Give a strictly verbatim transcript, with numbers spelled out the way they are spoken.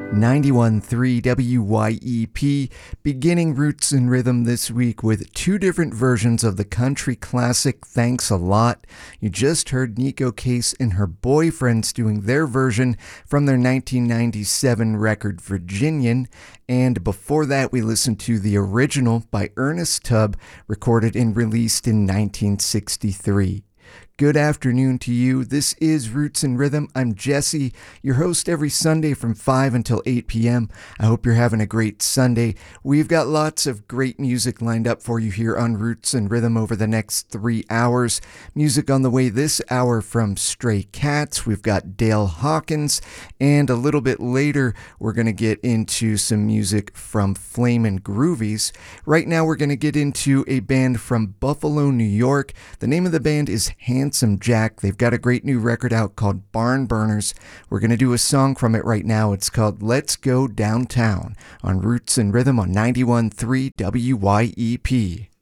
ninety-one point three W Y E P, beginning Roots and Rhythm this week with two different versions of the country classic Thanks a Lot. You just heard Neko Case and her boyfriends doing their version from their nineteen ninety-seven record Virginian, and before that we listened to the original by Ernest Tubb, recorded and released in nineteen sixty-three. Good afternoon to you. This is Roots and Rhythm. I'm Jesse, your host every Sunday from five until eight p.m. I hope you're having a great Sunday. We've got lots of great music lined up for you here on Roots and Rhythm over the next three hours. Music on the way this hour from Stray Cats. We've got Dale Hawkins. And a little bit later, we're going to get into some music from Flamin' Groovies. Right now, we're going to get into a band from Buffalo, New York. The name of the band is Handsome Jack. They've got a great new record out called Barn Burners. We're going to do a song from it right now. It's called Let's Go Downtown on Roots and Rhythm on ninety-one point three W Y E P.